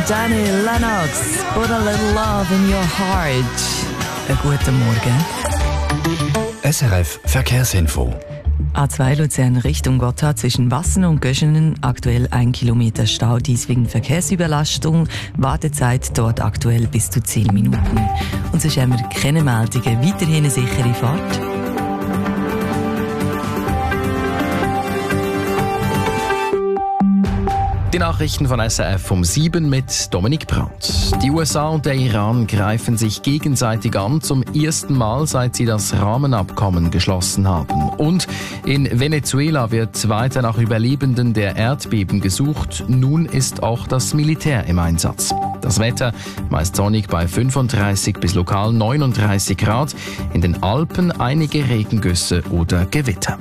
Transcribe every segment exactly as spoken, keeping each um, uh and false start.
Danny Lennox, Put a Little Love in Your Heart. Einen guten Morgen. S R F Verkehrsinfo. A zwei Luzern Richtung Gotthard zwischen Wassen und Göschenen aktuell ein Kilometer Stau, dies wegen Verkehrsüberlastung. Wartezeit dort aktuell bis zu zehn Minuten. Und sonst haben wir keine Meldungen. Weiterhin eine sichere Fahrt. Die Nachrichten von S R F um sieben mit Dominik Brandt. Die U S A und der Iran greifen sich gegenseitig an, zum ersten Mal, seit sie das Rahmenabkommen geschlossen haben. Und in Venezuela wird weiter nach Überlebenden der Erdbeben gesucht. Nun ist auch das Militär im Einsatz. Das Wetter meist sonnig bei fünfunddreißig bis lokal neununddreißig Grad. In den Alpen einige Regengüsse oder Gewitter.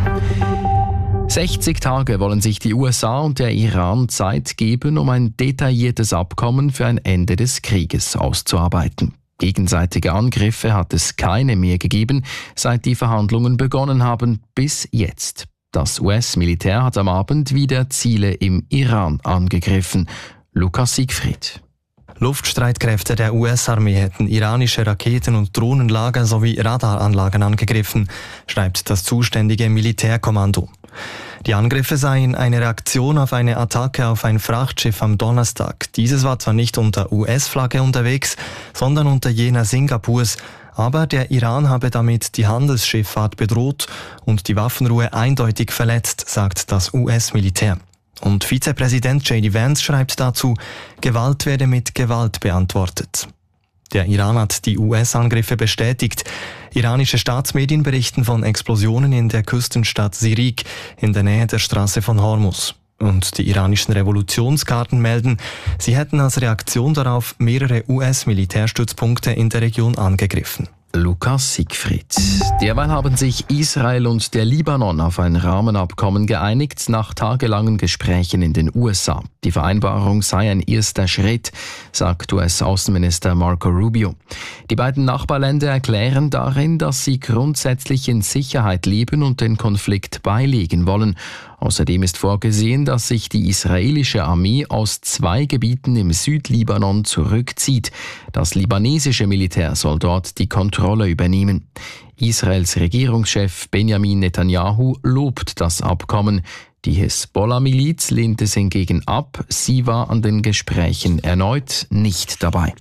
sechzig Tage wollen sich die U S A und der Iran Zeit geben, um ein detailliertes Abkommen für ein Ende des Krieges auszuarbeiten. Gegenseitige Angriffe hat es keine mehr gegeben, seit die Verhandlungen begonnen haben, bis jetzt. Das U S-Militär hat am Abend wieder Ziele im Iran angegriffen. Lukas Siegfried. Luftstreitkräfte der U S-Armee hätten iranische Raketen- und Drohnenlager sowie Radaranlagen angegriffen, schreibt das zuständige Militärkommando. Die Angriffe seien eine Reaktion auf eine Attacke auf ein Frachtschiff am Donnerstag. Dieses war zwar nicht unter U S-Flagge unterwegs, sondern unter jener Singapurs, aber der Iran habe damit die Handelsschifffahrt bedroht und die Waffenruhe eindeutig verletzt, sagt das U S-Militär. Und Vizepräsident J D Vance schreibt dazu, Gewalt werde mit Gewalt beantwortet. Der Iran hat die U S-Angriffe bestätigt. Iranische Staatsmedien berichten von Explosionen in der Küstenstadt Sirik in der Nähe der Straße von Hormuz. Und die iranischen Revolutionsgarden melden, sie hätten als Reaktion darauf mehrere U S-Militärstützpunkte in der Region angegriffen. Lukas Siegfried. Derweil haben sich Israel und der Libanon auf ein Rahmenabkommen geeinigt, nach tagelangen Gesprächen in den U S A. Die Vereinbarung sei ein erster Schritt, sagt U S-Außenminister Marco Rubio. Die beiden Nachbarländer erklären darin, dass sie grundsätzlich in Sicherheit leben und den Konflikt beilegen wollen. Außerdem ist vorgesehen, dass sich die israelische Armee aus zwei Gebieten im Südlibanon zurückzieht. Das libanesische Militär soll dort die Kontrolle übernehmen. Israels Regierungschef Benjamin Netanyahu lobt das Abkommen. Die Hezbollah-Miliz lehnt es hingegen ab. Sie war an den Gesprächen erneut nicht dabei.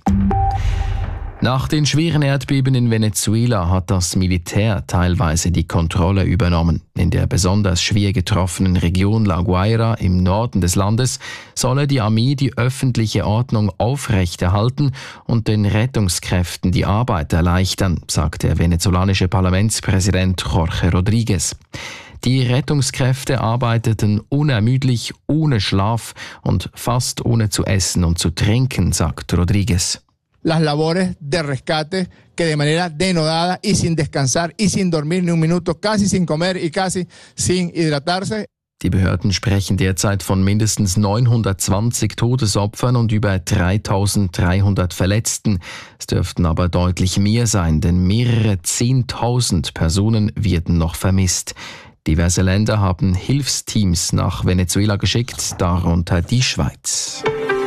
Nach den schweren Erdbeben in Venezuela hat das Militär teilweise die Kontrolle übernommen. In der besonders schwer getroffenen Region La Guaira im Norden des Landes solle die Armee die öffentliche Ordnung aufrechterhalten und den Rettungskräften die Arbeit erleichtern, sagt der venezolanische Parlamentspräsident Jorge Rodríguez. Die Rettungskräfte arbeiteten unermüdlich, ohne Schlaf und fast ohne zu essen und zu trinken, sagt Rodríguez. Las labores de rescate que de manera denodada y sin descansar y sin dormir ni un minuto, casi sin comer y casi sin hidratarse. Die Behörden sprechen derzeit von mindestens neunhundertzwanzig Todesopfern und über dreitausenddreihundert Verletzten. Es dürften aber deutlich mehr sein, denn mehrere Zehntausend Personen werden noch vermisst. Diverse Länder haben Hilfsteams nach Venezuela geschickt, darunter die Schweiz.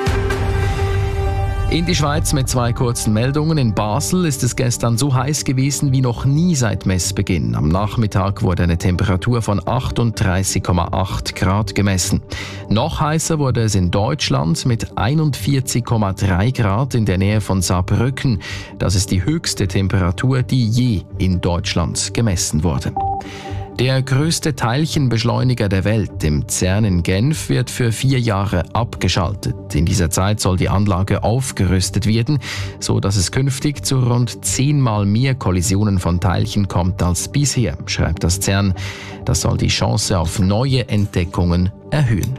In die Schweiz mit zwei kurzen Meldungen. In Basel ist es gestern so heiß gewesen wie noch nie seit Messbeginn. Am Nachmittag wurde eine Temperatur von achtunddreißig Komma acht Grad gemessen. Noch heißer wurde es in Deutschland mit einundvierzig Komma drei Grad in der Nähe von Saarbrücken. Das ist die höchste Temperatur, die je in Deutschland gemessen wurde. Der größte Teilchenbeschleuniger der Welt, im CERN in Genf, wird für vier Jahre abgeschaltet. In dieser Zeit soll die Anlage aufgerüstet werden, so dass es künftig zu rund zehnmal mehr Kollisionen von Teilchen kommt als bisher, schreibt das CERN. Das soll die Chance auf neue Entdeckungen erhöhen.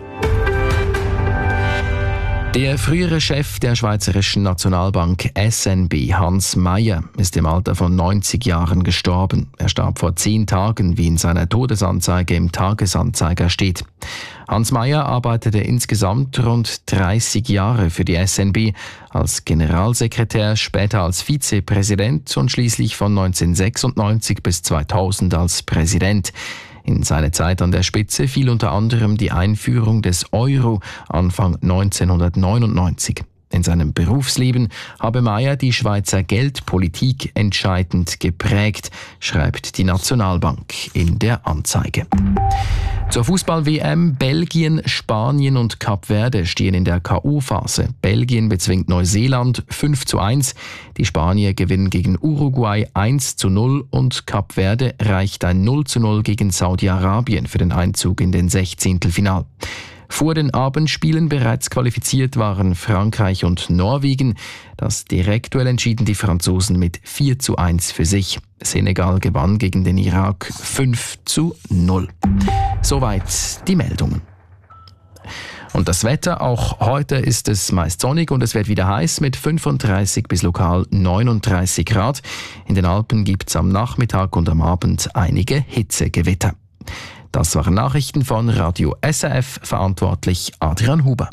Der frühere Chef der Schweizerischen Nationalbank S N B, Hans Mayer, ist im Alter von neunzig Jahren gestorben. Er starb vor zehn Tagen, wie in seiner Todesanzeige im Tagesanzeiger steht. Hans Mayer arbeitete insgesamt rund dreißig Jahre für die S N B, als Generalsekretär, später als Vizepräsident und schließlich von neunzehnhundertsechsundneunzig bis zweitausend als Präsident. In seine Zeit an der Spitze fiel unter anderem die Einführung des Euro Anfang neunzehnhundertneunundneunzig. In seinem Berufsleben habe Maier die Schweizer Geldpolitik entscheidend geprägt, schreibt die Nationalbank in der Anzeige. Zur Fußball-W M: Belgien, Spanien und Kap Verde stehen in der K O-Phase. Belgien bezwingt Neuseeland fünf zu eins, die Spanier gewinnen gegen Uruguay eins zu null und Kap Verde reicht ein null zu null gegen Saudi-Arabien für den Einzug in den Sechzehntelfinal. Vor den Abendspielen bereits qualifiziert waren Frankreich und Norwegen. Das Direktduell entschieden die Franzosen mit vier zu eins für sich. Senegal gewann gegen den Irak fünf zu null. Soweit die Meldungen. Und das Wetter, auch heute ist es meist sonnig und es wird wieder heiß mit fünfunddreißig bis lokal neununddreißig Grad. In den Alpen gibt es am Nachmittag und am Abend einige Hitzegewitter. Das waren Nachrichten von Radio S R F, verantwortlich Adrian Huber.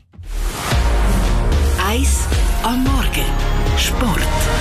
Eis am Morgen. Sport.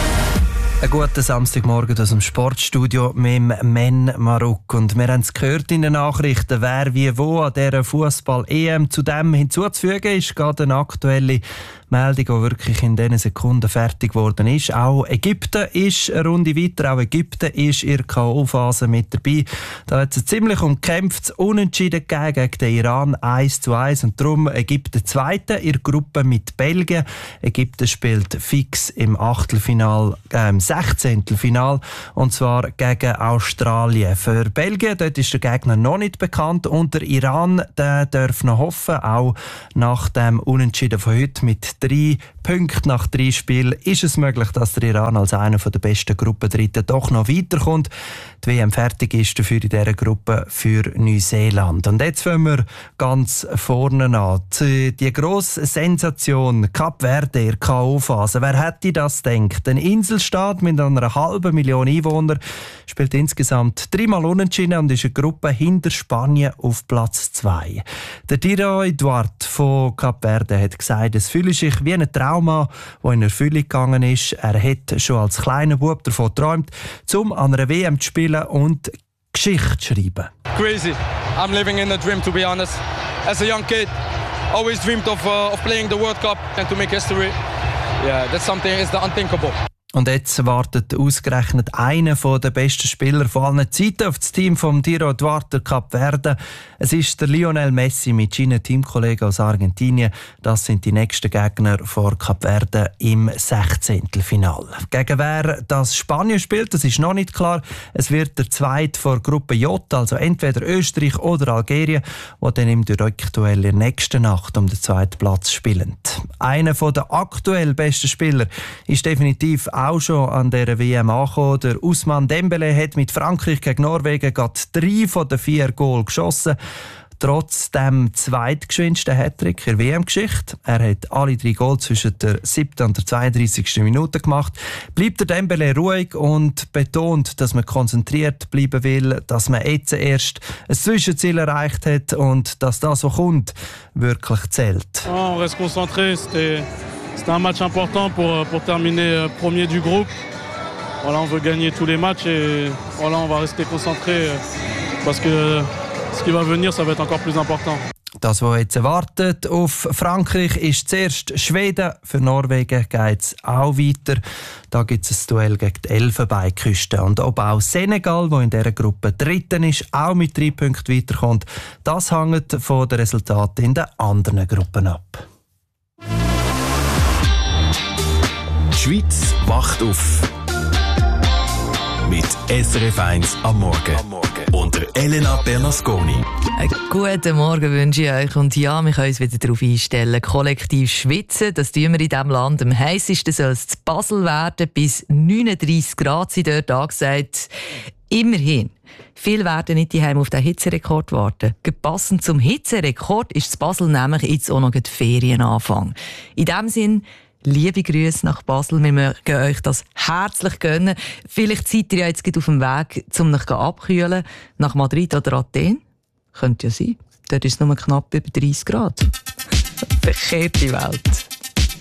Ein guter Samstagmorgen aus dem Sportstudio mit dem Men Maruk. Und wir haben es gehört in den Nachrichten, wer wie wo an dieser Fußball-E M. Zudem hinzuzufügen ist gerade eine aktuelle Meldung, die wirklich in diesen Sekunden fertig geworden ist. Auch Ägypten ist eine Runde weiter, auch Ägypten ist in der K O-Phase mit dabei. Da hat es ziemlich umkämpftes Unentschieden gegeben gegen den Iran eins zu eins und darum Ägypten Zweiter in der Gruppe mit Belgien. Ägypten spielt fix im Achtelfinal, äh, im Sechzehntelfinal und zwar gegen Australien. Für Belgien dort ist der Gegner noch nicht bekannt und der Iran der darf noch hoffen, auch nach dem Unentschieden von heute mit drei Punkten nach drei Spielen ist es möglich, dass der Iran als einer der besten Gruppendritten doch noch weiterkommt. Die W M fertig ist dafür in dieser Gruppe für Neuseeland. Und jetzt fangen wir ganz vorne an. Die grosse Sensation Kap Verde in der K O-Phase. Wer hätte das gedacht? Ein Inselstaat mit einer halben Million Einwohnern spielt insgesamt dreimal unentschieden und ist eine Gruppe hinter Spanien auf Platz zwei. Der Tiro Eduard von Kap Verde hat gesagt, es fühle sich wie ein Trauma, das in Erfüllung gegangen ist. Er hat schon als kleiner Bub davon geträumt, um an einer W M zu spielen und Geschichte zu schreiben. Crazy. I'm living in a dream, to be honest. As a young kid, always dreamed of, uh, of playing the World Cup and to make history. Yeah, that's something is the unthinkable. Und jetzt wartet ausgerechnet einer der besten Spieler von allen Zeiten auf das Team vom Tiro Duarte Kap Verde. Es ist der Lionel Messi mit seinen Teamkollegen aus Argentinien. Das sind die nächsten Gegner vor Kap Verde im Sechzehntelfinal. Gegen wer das Spanien spielt, das ist noch nicht klar. Es wird der zweite vor Gruppe J, also entweder Österreich oder Algerien, die dann im Direktduell in der nächsten Nacht um den zweiten Platz spielen. Einer der aktuell besten Spieler ist definitiv auch schon an dieser W M angekommen. Der Ousmane Dembélé hat mit Frankreich gegen Norwegen gerade drei von den vier Goal geschossen. Trotz dem zweitgeschwindsten Hattrick in der W M-Geschichte. Er hat alle drei Goal zwischen der siebten und der zweiunddreißigsten Minute gemacht. Bleibt der Dembélé ruhig und betont, dass man konzentriert bleiben will, dass man jetzt erst ein Zwischenziel erreicht hat und dass das, was kommt, wirklich zählt. On reste concentré. C'était, c'était un match important pour, pour terminer premier du groupe. Voilà, on veut gagner tous les matchs et voilà, on va rester concentré parce que ce qui va venir, ça va être encore plus important. Das, was jetzt erwartet auf Frankreich, ist zuerst Schweden. Für Norwegen geht es auch weiter. Da gibt es ein Duell gegen die Elfenbeinküste. Und ob auch Senegal, wo in dieser Gruppe Dritten ist, auch mit drei Punkten weiterkommt, das hängt von den Resultaten in den anderen Gruppen ab. Die Schweiz wacht auf. Mit S R F eins am Morgen. Unter Elena Bernasconi. Einen guten Morgen wünsche ich euch. Und ja, wir können uns wieder darauf einstellen. Kollektiv schwitzen, das tun wir in diesem Land. Am heissesten soll es zu Basel werden. Bis neununddreißig Grad sind dort angesagt. Immerhin. Viele werden nicht daheim auf den Hitzerekord warten. Passend zum Hitzerekord ist in Basel nämlich jetzt auch noch die Ferienanfang. In diesem Sinn, liebe Grüße nach Basel. Wir mögen euch das herzlich gönnen. Vielleicht seid ihr ja jetzt auf dem Weg, um euch abzukühlen. Nach Madrid oder Athen. Könnte ja sein. Dort ist es nur knapp über dreißig Grad. Verkehrte Welt.